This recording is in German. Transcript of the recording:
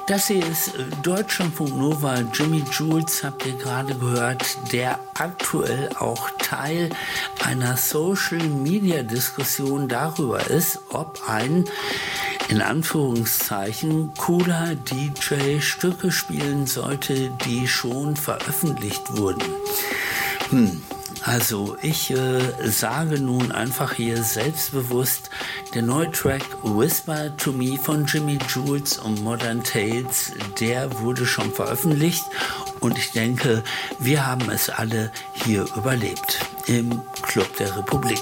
Das hier ist Deutschlandfunk Nova. Jimmy Jules habt ihr gerade gehört, der aktuell auch Teil einer Social-Media-Diskussion darüber ist, ob ein, in Anführungszeichen, cooler DJ Stücke spielen sollte, die schon veröffentlicht wurden. Also ich sage nun einfach hier selbstbewusst, der neue Track Whisper to Me von Jimmy Jules und Modern Tales, der wurde schon veröffentlicht und ich denke, wir haben es alle hier überlebt im Club der Republik.